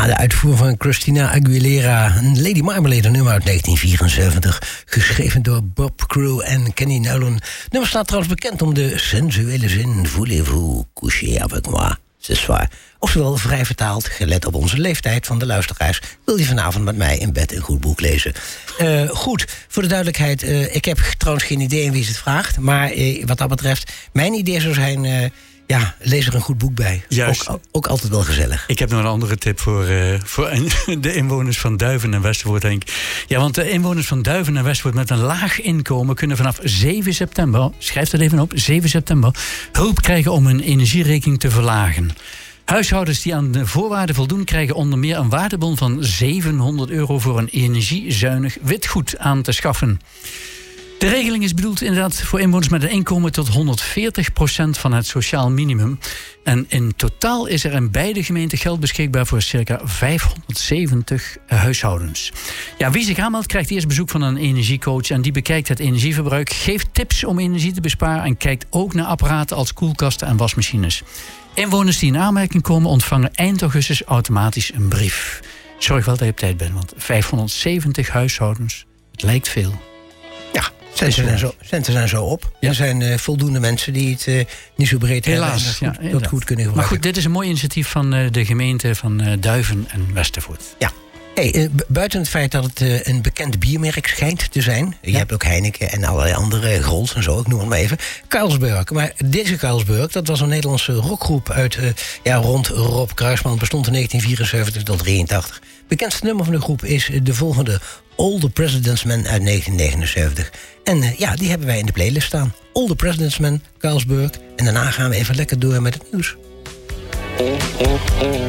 de uitvoering van Christina Aguilera, een Lady Marmalade, een nummer uit 1974. Geschreven door Bob Crew en Kenny Nolan. Het nummer staat trouwens bekend om de sensuele zin. Voulez-vous coucher avec moi ce soir? Oftewel, vrij vertaald, gelet op onze leeftijd van de luisteraars, wil je vanavond met mij in bed een goed boek lezen. Goed, voor de duidelijkheid, ik heb trouwens geen idee in wie ze het vraagt. Maar wat dat betreft, mijn idee zou zijn, lees er een goed boek bij. Ook altijd wel gezellig. Ik heb nog een andere tip voor de inwoners van Duiven en Westervoort, denk ik. Ja, want de inwoners van Duiven en Westervoort met een laag inkomen kunnen vanaf 7 september, schrijf dat even op, 7 september, hulp krijgen om hun energierekening te verlagen. Huishoudens die aan de voorwaarden voldoen krijgen onder meer een waardebon van €700 voor een energiezuinig witgoed aan te schaffen. De regeling is bedoeld inderdaad voor inwoners met een inkomen tot 140% van het sociaal minimum. En in totaal is er in beide gemeenten geld beschikbaar voor circa 570 huishoudens. Ja, wie zich aanmeldt krijgt eerst bezoek van een energiecoach en die bekijkt het energieverbruik, geeft tips om energie te besparen en kijkt ook naar apparaten als koelkasten en wasmachines. Inwoners die in aanmerking komen ontvangen eind augustus automatisch een brief. Zorg wel dat je op tijd bent, want 570 huishoudens, het lijkt veel. Ja, centen zijn zo op. Ja. Er zijn voldoende mensen die het niet zo breed helaas, hebben en dat goed kunnen gebruiken. Maar goed, dit is een mooi initiatief van de gemeente van Duiven en Westervoort. Ja. Hey, buiten het feit dat het een bekend biermerk schijnt te zijn. Je hebt ook Heineken en allerlei andere Grols en zo, ik noem het maar even. Carlsberg. Maar deze Carlsberg, dat was een Nederlandse rockgroep uit rond Rob Kruisman. Bestond in 1974 tot 1983. Bekendste nummer van de groep is de volgende: All the President's Men uit 1979. En die hebben wij in de playlist staan. All the President's Men, Carlsberg. En daarna gaan we even lekker door met het nieuws.